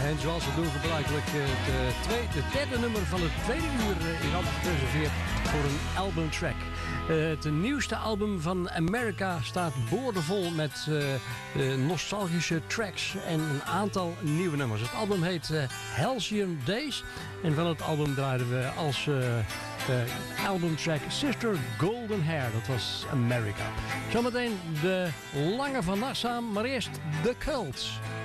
En zoals we doen gebruikelijk het derde nummer van het tweede uur is altijd gereserveerd voor een albumtrack. Het nieuwste album van America staat boordevol met nostalgische tracks en een aantal nieuwe nummers. Het album heet Halcyon Days en van het album draaiden we als albumtrack Sister Golden Hair. Dat was America. Zometeen de lange van Nassau, maar eerst The Cults.